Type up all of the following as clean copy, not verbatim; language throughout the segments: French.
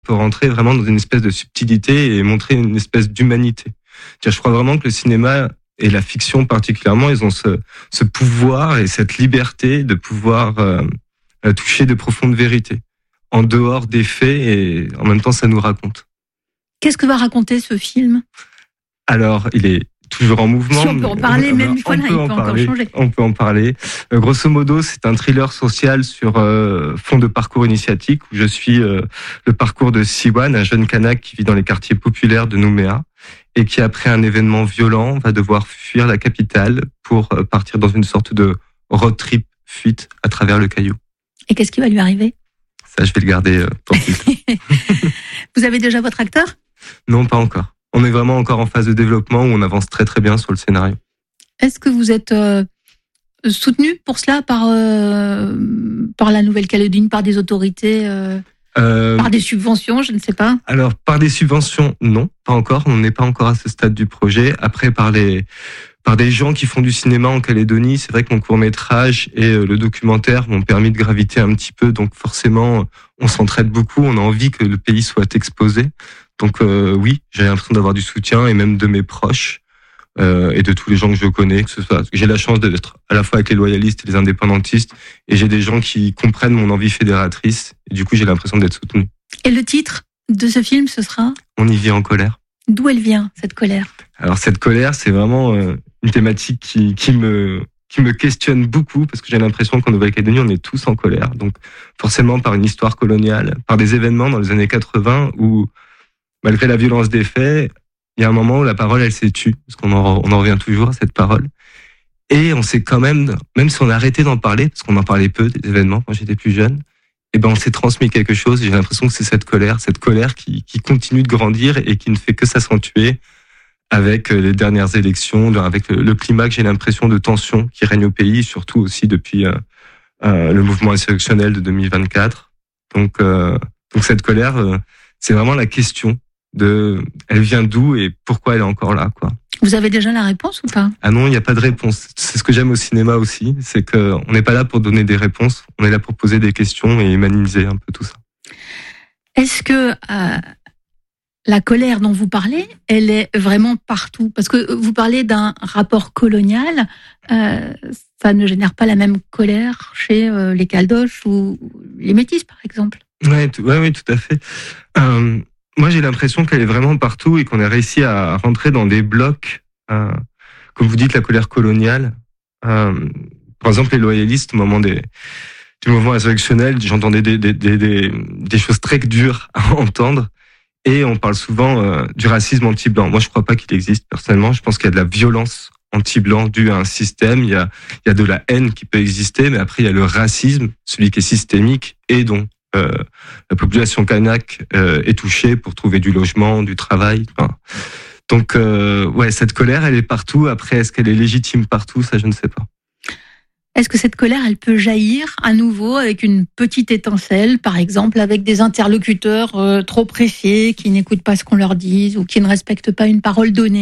peut rentrer vraiment dans une espèce de subtilité et montrer une espèce d'humanité. Je crois vraiment que le cinéma et la fiction particulièrement, ils ont ce pouvoir et cette liberté de pouvoir toucher de profondes vérités, en dehors des faits, et en même temps ça nous raconte. Qu'est-ce que va raconter ce film ? Alors, il est toujours en mouvement. Si on peut en parler, même il peut encore changer. On peut en parler. Grosso modo, c'est un thriller social sur fond de parcours initiatique, où je suis le parcours de Siwan, un jeune Kanak qui vit dans les quartiers populaires de Nouméa, et qui, après un événement violent, va devoir fuir la capitale pour partir dans une sorte de road trip, fuite à travers le Caillou. Et qu'est-ce qui va lui arriver ? Ça, je vais le garder pour plus tard. Vous avez déjà votre acteur ? Non, pas encore. On est vraiment encore en phase de développement où on avance très très bien sur le scénario. Est-ce que vous êtes soutenu pour cela par la Nouvelle-Calédonie, par des autorités, par des subventions, je ne sais pas ? Alors, par des subventions, non, pas encore. On n'est pas encore à ce stade du projet. Après, par des gens qui font du cinéma en Calédonie, c'est vrai que mon court-métrage et le documentaire m'ont permis de graviter un petit peu. Donc forcément, on s'entraide beaucoup. On a envie que le pays soit exposé. Donc oui, j'ai l'impression d'avoir du soutien, et même de mes proches et de tous les gens que je connais. J'ai la chance d'être à la fois avec les loyalistes et les indépendantistes, et j'ai des gens qui comprennent mon envie fédératrice. Et du coup, j'ai l'impression d'être soutenu. Et le titre de ce film, ce sera ? On y vit en colère. D'où elle vient, cette colère ? Alors cette colère, c'est vraiment une thématique qui me questionne beaucoup, parce que j'ai l'impression qu'en Nouvelle-Calédonie, on est tous en colère. Donc forcément par une histoire coloniale, par des événements dans les années 80 où, malgré la violence des faits, il y a un moment où la parole, elle s'est tue, parce qu'on en revient toujours à cette parole. Et on s'est quand même si on a arrêté d'en parler, parce qu'on en parlait peu des événements quand j'étais plus jeune, et on s'est transmis quelque chose. Et j'ai l'impression que c'est cette colère qui continue de grandir et qui ne fait que s'accentuer avec les dernières élections, avec le climat que j'ai l'impression de tension qui règne au pays, surtout aussi depuis le mouvement insurrectionnel de 2024. Donc cette colère, c'est vraiment la question elle vient d'où et pourquoi elle est encore là, quoi. Vous avez déjà la réponse ou pas ? Ah non, il n'y a pas de réponse. C'est ce que j'aime au cinéma aussi, c'est qu'on n'est pas là pour donner des réponses, on est là pour poser des questions et humaniser un peu tout ça. Est-ce que la colère dont vous parlez, elle est vraiment partout ? Parce que vous parlez d'un rapport colonial, ça ne génère pas la même colère chez les Caldoches ou les Métis, par exemple. Oui, tout à fait. Moi, j'ai l'impression qu'elle est vraiment partout et qu'on a réussi à rentrer dans des blocs, comme vous dites, la colère coloniale. Par exemple, les loyalistes, au moment du mouvement insurrectionnel, j'entendais des choses très dures à entendre. Et on parle souvent du racisme anti-blanc. Moi, je crois pas qu'il existe, personnellement. Je pense qu'il y a de la violence anti-blanc due à un système. Il y a de la haine qui peut exister, mais après, il y a le racisme, celui qui est systémique et dont la population kanak est touchée pour trouver du logement, du travail. Donc, cette colère, elle est partout. Après, est-ce qu'elle est légitime partout ? Ça, je ne sais pas. Est-ce que cette colère, elle peut jaillir à nouveau avec une petite étincelle, par exemple, avec des interlocuteurs trop pressés, qui n'écoutent pas ce qu'on leur dit ou qui ne respectent pas une parole donnée ?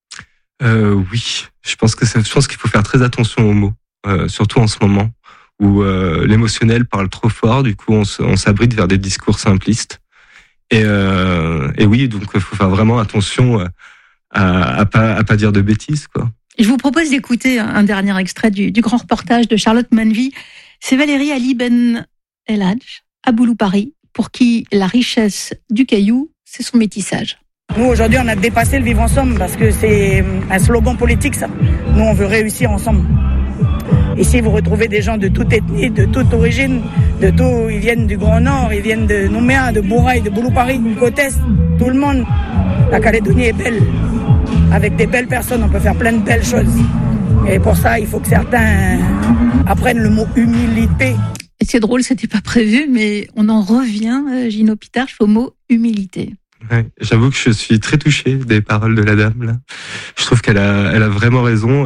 Oui, je pense qu'il faut faire très attention aux mots, surtout en ce moment où l'émotionnel parle trop fort. Du coup, on s'abrite vers des discours simplistes. Et oui, donc il faut faire vraiment attention à pas dire de bêtises, quoi. Je vous propose d'écouter un dernier extrait du grand reportage de Charlotte Manvy. C'est Valérie Ali Ben Eladj, à Boulou-Paris, pour qui la richesse du Caillou, c'est son métissage. Nous, aujourd'hui, on a dépassé le vivre ensemble parce que c'est un slogan politique, ça. Nous, on veut réussir ensemble. Ici, vous retrouvez des gens de toute ethnie, de toute origine, ils viennent du Grand Nord, ils viennent de Nouméa, de Bouraï, de Boulou-Paris, de Côte-Est, tout le monde. La Calédonie est belle. Avec des belles personnes, on peut faire plein de belles choses. Et pour ça, il faut que certains apprennent le mot humilité. Et c'est drôle, c'était pas prévu, mais on en revient, Gino Pitarch, au mot humilité. Ouais, j'avoue que je suis très touché des paroles de la dame, là. Je trouve qu'elle a vraiment raison.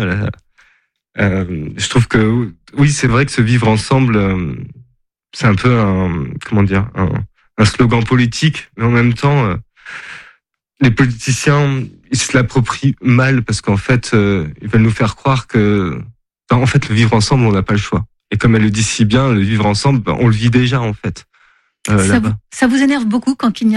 Je trouve que, oui, c'est vrai que ce vivre ensemble, c'est un peu un slogan politique, mais en même temps, les politiciens, ils se l'approprient mal parce qu'en fait, ils veulent nous faire croire que, en fait, le vivre ensemble, on n'a pas le choix. Et comme elle le dit si bien, le vivre ensemble, on le vit déjà, en fait. là-bas. Ça vous énerve beaucoup quand il n'y a